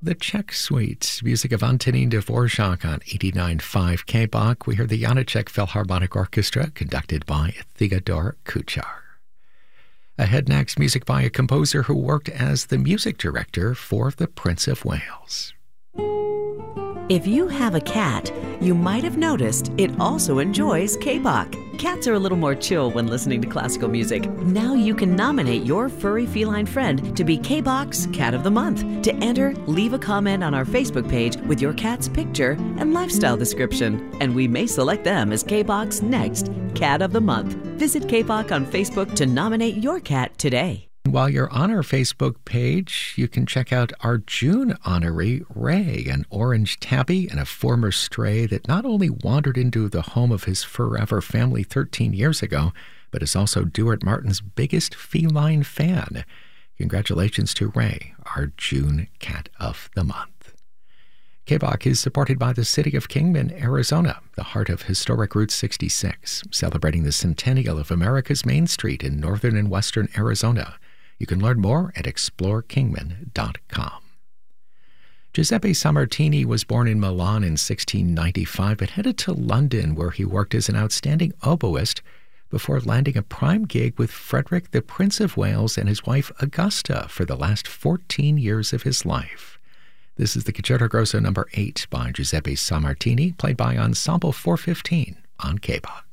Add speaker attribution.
Speaker 1: The Czech Suite, music of Antonín Dvořák on 89.5 KBOK. We hear the Janáček Philharmonic Orchestra, conducted by Theodor Kuchar. Ahead next, music by a composer who worked as the music director for The Prince of Wales.
Speaker 2: If you have a cat, you might have noticed it also enjoys KBOK. Cats are a little more chill when listening to classical music. Now you can nominate your furry feline friend to be KBOK's Cat of the Month. To enter, leave a comment on our Facebook page with your cat's picture and lifestyle description, and we may select them as KBOK's next Cat of the Month. Visit KBOK on Facebook to nominate your cat today.
Speaker 1: While you're on our Facebook page, you can check out our June honoree, Ray, an orange tabby and a former stray that not only wandered into the home of his forever family 13 years ago, but is also Duart Martin's biggest feline fan. Congratulations to Ray, our June Cat of the Month. KBOK is supported by the city of Kingman, Arizona, the heart of historic Route 66, celebrating the centennial of America's Main Street in northern and western Arizona. You can learn more at explorekingman.com. Giuseppe Sammartini was born in Milan in 1695 but headed to London, where he worked as an outstanding oboist before landing a prime gig with Frederick, the Prince of Wales, and his wife Augusta for the last 14 years of his life. This is the Concerto Grosso No. 8 by Giuseppe Sammartini, played by Ensemble 415 on KBOK.